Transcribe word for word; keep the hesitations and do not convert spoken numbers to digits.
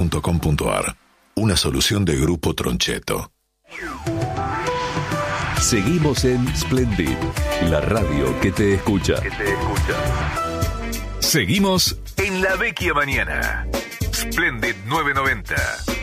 punto com punto ar. Una solución de Grupo Tronchetto. Seguimos en Splendid, la radio que te escucha. Que te escucha. Seguimos en La Vecchia Mañana. Splendid novecientos noventa.